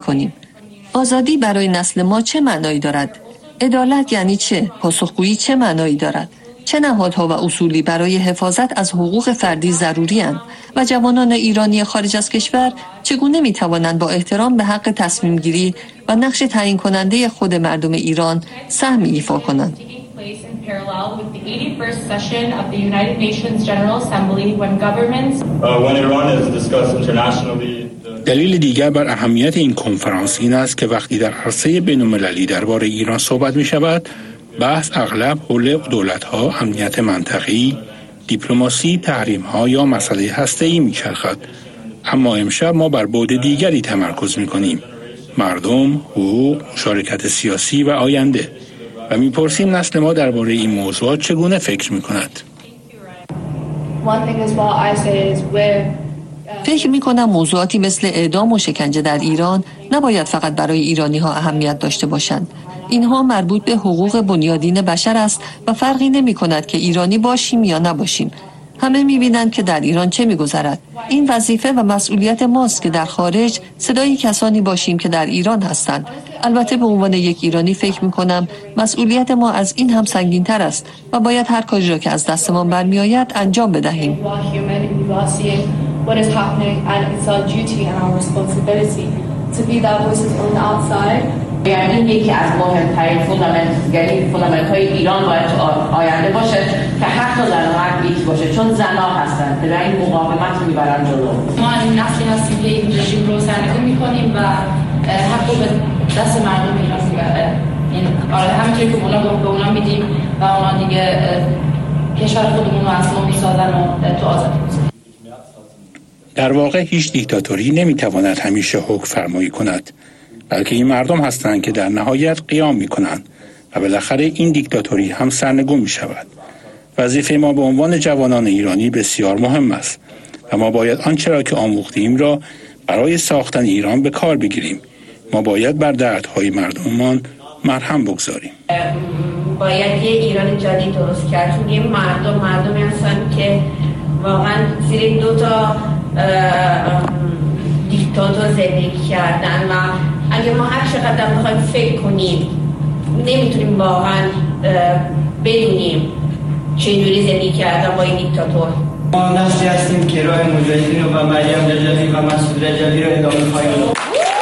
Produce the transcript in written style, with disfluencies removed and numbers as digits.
کنیم. آزادی برای نسل ما چه معنایی دارد؟ عدالت یعنی چه؟ پاسخگویی چه معنایی دارد؟ چه نهادها و اصولی برای حفاظت از حقوق فردی ضروری اند؟ و جوانان ایرانی خارج از کشور چگونه می توانند با احترام به حق تصمیم گیری و نقش تعیین کننده خود مردم ایران سهمی ایفا کنند؟ دلیل دیگر بر اهمیت این کنفرانس این است که وقتی در عرصه بین‌المللی درباره ایران صحبت می شود، بحث اغلب حول دولت‌ها، امنیت منطقه‌ای، دیپلماسی، تحریم‌ها یا مسئله هسته‌ای می‌چرخد. اما امشب ما بر بعد دیگری تمرکز می‌کنیم: مردم، حقوق، مشارکت سیاسی و آینده. و می‌پرسیم نسل ما درباره این موضوعات چگونه فکر می‌کند. فکر می‌کنم موضوعاتی مثل اعدام و شکنجه در ایران نباید فقط برای ایرانی‌ها اهمیت داشته باشند. اینها مربوط به حقوق بنیادین بشر است و فرقی نمی‌کند که ایرانی باشیم یا نباشیم. همه می‌بینند که در ایران چه می‌گذرد. این وظیفه و مسئولیت ماست که در خارج صدای کسانی باشیم که در ایران هستند. البته به عنوان یک ایرانی فکر می‌کنم مسئولیت ما از این هم سنگین‌تر است و باید هر کاری را که از دستمان برمی‌آید انجام بدهیم. یعنی یکی از مهمترین فوندامنت‌های ایران باید تو آینده باشه که حق زن و حق بیت باشه، چون زن‌ها هستن که در این مقاومت رو میبرن جلو. ما این نسلی هستیم که این رژیم رو سرنگون میکنیم و حق رو به دست مردم ایران میبره. همینطوری که اونا به اونا میدیم و اونا دیگه کشور خودمون رو از ما میسازن و تو آزادی میذارن. در واقع هیچ دیکتاتوری نمیتواند همیشه حکم فرمایی کند، بلکه این مردم هستند که در نهایت قیام میکنند و بالاخره این دیکتاتوری هم سرنگون میشود. وظیفه ما به عنوان جوانان ایرانی بسیار مهم است و ما باید آنچه را که آموختیم را برای ساختن ایران به کار بگیریم. ما باید بر دردهای مردممان مرهم بگذاریم. باید یه ایران جدید درست کرد، چون این مردمی هستن که واقعا زیر دو تا دیکتاتور زندگی کردن و اگه ما هر چقدر بخوایم فکر کنیم نمیتونیم واقعا بدونیم چجوری زندگی کردن با این دیکتاتور. ما نسلی هستیم که راه مجاهدین و مریم رجبی و مسعود رجبی رو ادامه خواهیم داد.